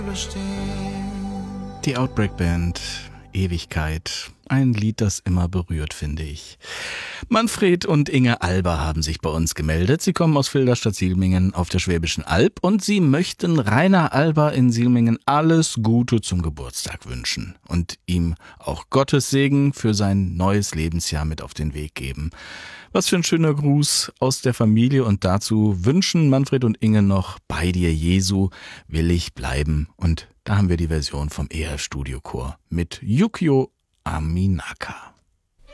Die Outbreak Band, Ewigkeit. Ein Lied, das immer berührt, finde ich. Manfred und Inge Alber haben sich bei uns gemeldet. Sie kommen aus Wilderstadt-Silmingen auf der Schwäbischen Alb und sie möchten Rainer Alber in Silmingen alles Gute zum Geburtstag wünschen und ihm auch Gottes Segen für sein neues Lebensjahr mit auf den Weg geben. Was für ein schöner Gruß aus der Familie, und dazu wünschen Manfred und Inge noch Bei dir Jesu will ich bleiben, und da haben wir die Version vom ERF Studiochor mit Yukio Aminaka.